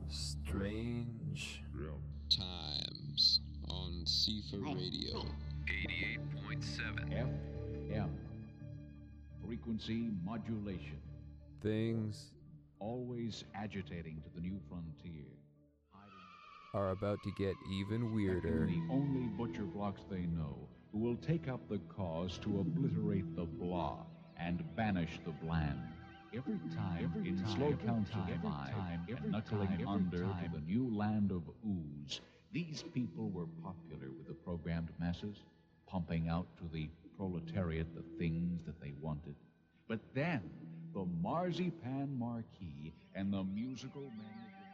Strange Times on Sefer Radio 88.7 FM. Frequency modulation. things Always agitating to the new frontier. are about to get even weirder. The only butcher blocks they know, who will take up the cause to obliterate the blah and banish the bland. Every time, slow count to five, and knuckling under to the new land of ooze, these people were popular with the programmed masses, pumping out to the proletariat the things that they wanted. But then, the marzipan marquee and the musical men...